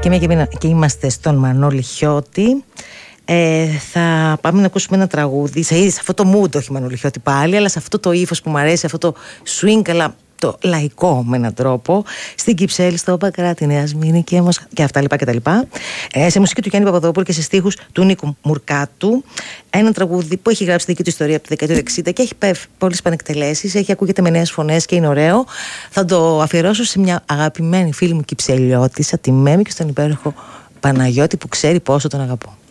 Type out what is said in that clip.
Και μια και είμαστε στον Μανώλη Χιώτη, θα πάμε να ακούσουμε ένα τραγούδι σε αυτό το mood, όχι Μανώλη Χιώτη πάλι, αλλά σε αυτό το ύφος που μου αρέσει, αυτό το swing, αλλά το λαϊκό με έναν τρόπο, στην Κυψέλη, στο Παγκράτη, Νέα Σμύρνη και αυτά λοιπά και τα λοιπά. Σε μουσική του Γιάννη Παπαδόπουλου και σε στίχους του Νίκου Μουρκάτου. Ένα τραγούδι που έχει γράψει τη δική του ιστορία από τη δεκαετία του 60 και έχει πολλές πανεκτελέσεις, ακούγεται με νέες φωνές και είναι ωραίο. Θα το αφιερώσω σε μια αγαπημένη φίλη μου Κυψελιώτισσα, τη Μέμη, και στον υπέροχο Παναγιώτη που ξέρει πόσο τον αγαπώ.